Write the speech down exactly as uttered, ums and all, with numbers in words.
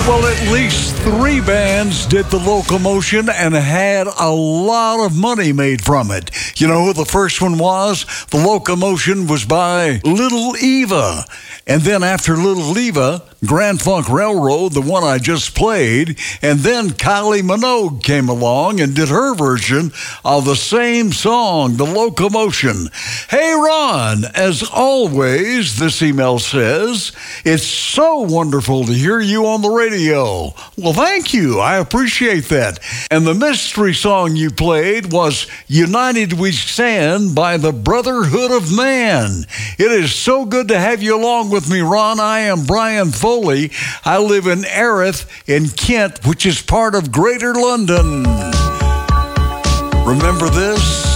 Well, at least three bands did the Locomotion and had a lot of money made from it. You know who the first one was? The Locomotion was by Little Eva. And then after Little Eva, Grand Funk Railroad, the one I just played, and then Kylie Minogue came along and did her version of the same song, The Locomotion. Hey, Ron, as always, this email says, it's so wonderful to hear you on the radio. Well, thank you. I appreciate that. And the mystery song you played was United We Stand by the Brotherhood of Man. It is so good to have you along with me, Ron. I am Brian Foley. I live in Erith in Kent, which is part of Greater London. Remember this?